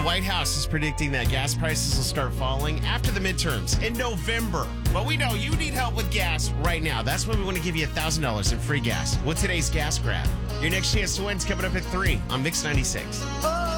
White House is predicting that gas prices will start falling after the midterms in November. But we know you need help with gas right now. That's why we want to give you $1,000 in free gas with today's gas grab. Your next chance to win is coming up at 3 on Mix 96.